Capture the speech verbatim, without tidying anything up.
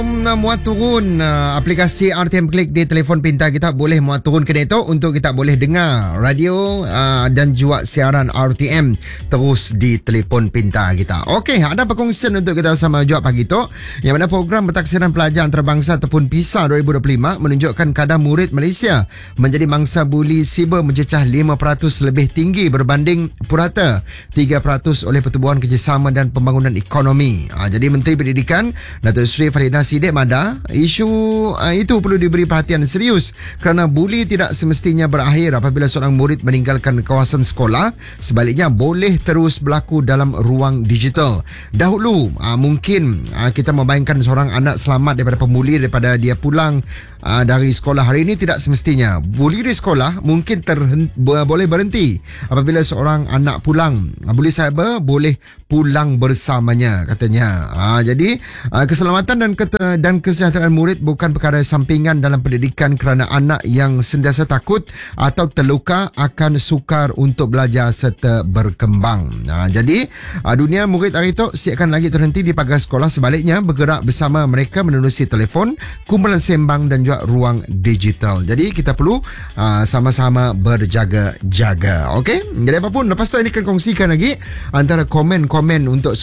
Nak muat turun uh, aplikasi R T M Click di telefon pintar kita, boleh muat turun ke itu untuk kita boleh dengar radio uh, dan juga siaran R T M terus di telefon pintar kita. Okey, ada perkongsian untuk kita sama juga pagi tu, yang mana program Pentaksiran Pelajar Antarabangsa ataupun PISA dua ribu dua puluh lima menunjukkan kadar murid Malaysia menjadi mangsa buli siber mencecah lima peratus lebih tinggi berbanding purata tiga peratus oleh Pertubuhan Kerjasama dan Pembangunan Ekonomi. Uh, jadi Menteri Pendidikan Datuk Seri Farida Siddiq Mada, isu uh, itu perlu diberi perhatian serius kerana buli tidak semestinya berakhir apabila seorang murid meninggalkan kawasan sekolah. Sebaliknya boleh terus berlaku dalam ruang digital. Dahulu uh, mungkin uh, kita membayangkan seorang anak selamat daripada pembuli daripada dia pulang uh, dari sekolah. Hari ini tidak semestinya. Buli di sekolah mungkin terhenti, boleh berhenti apabila seorang anak pulang. Uh, buli cyber boleh pulang bersamanya, katanya. Uh, jadi uh, keselamatan dan kete- dan kesihatan murid bukan perkara sampingan dalam pendidikan, kerana anak yang sentiasa takut atau terluka akan sukar untuk belajar serta berkembang. Ha, jadi uh, dunia murid hari itu siapkan lagi terhenti di pagar sekolah. Sebaliknya bergerak bersama mereka menerusi telefon, kumpulan sembang dan juga ruang digital. Jadi kita perlu uh, sama-sama berjaga-jaga. Okey, jadi apapun lepas tu ini akan kongsikan lagi antara komen-komen untuk